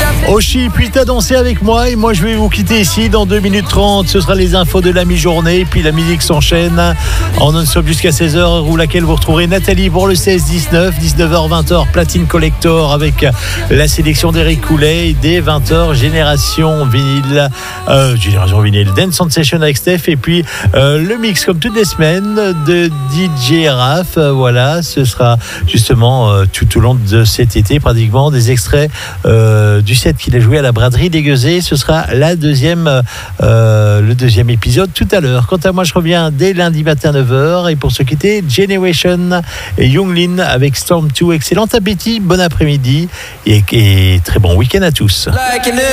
Oshi, puis t'as dansé avec moi et moi je vais vous quitter ici dans 2 minutes 30. Ce sera les infos de la mi-journée, puis la musique s'enchaîne en non-stop jusqu'à 16h, où laquelle vous retrouverez Nathalie pour le 16-19, 19h-20h, Platine Collector avec la sélection d'Eric Coulet, dès 20h, Génération Vinyle, Dance Sensation avec Steph, et puis le mix comme toutes les semaines de DJ Raph. Voilà, ce sera justement tout au long de cet été pratiquement des extraits du set qu'il a joué à la braderie des Gueusets. Ce sera le deuxième épisode tout à l'heure. Quant à moi, je reviens dès lundi matin 9h, et pour se quitter, Generation et Younglin avec Storm 2. Excellent appétit, bon après-midi et très bon week-end à tous.